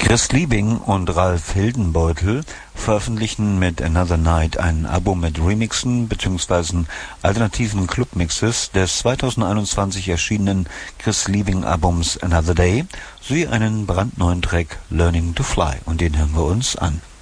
Chris Liebing und Ralf Hildenbeutel veröffentlichen mit Another Night ein Album mit Remixen bzw. alternativen Clubmixes des 2021 erschienenen Chris Liebing Albums Another Day sowie einen brandneuen Track Learning to Fly, und den hören wir uns an.